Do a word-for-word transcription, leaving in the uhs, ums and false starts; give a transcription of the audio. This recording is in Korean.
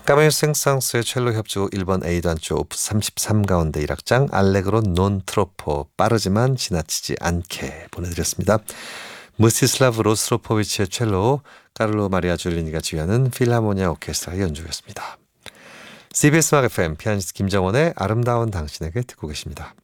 까메오 생상스의 첼로 협주곡 일 번 A단조 오프 삼십삼 가운데 일 악장 알레그로 논 트로포 빠르지만 지나치지 않게 보내드렸습니다. 무스티슬라브 로스트로포비치의 첼로, 카를로 마리아 줄리니가 지휘하는 필하모니아 오케스트라의 연주였습니다. 씨비에스 음악 에프엠 피아니스트 김정원의 아름다운 당신에게 듣고 계십니다.